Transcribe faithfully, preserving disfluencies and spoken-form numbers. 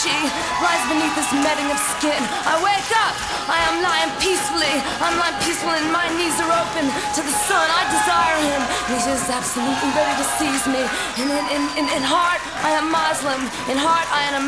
she lies beneath this netting of skin. I wake up, I am lying peacefully. I'm lying peaceful and my knees are open to the sun. I desire him. He's just absolutely ready to seize me. And in, in, in, in heart, I am Muslim. In heart, I am